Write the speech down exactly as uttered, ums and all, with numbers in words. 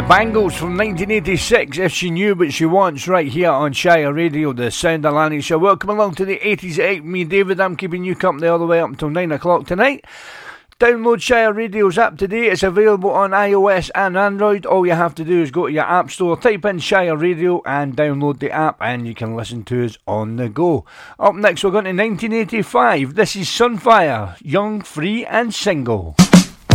Bangles from nineteen eighty-six, If She Knew What She Wants, right here on Shire Radio, the Sound of Lanny Show. Welcome along to the eighties at me, David. I'm keeping you company all the way up until nine o'clock tonight. Download Shire Radio's app today. It's available on iOS and Android. All you have to do is go to your app store, type in Shire Radio and download the app, and you can listen to us on the go. Up next, we're going to nineteen eighty-five. This is Sunfire, Young, Free and Single.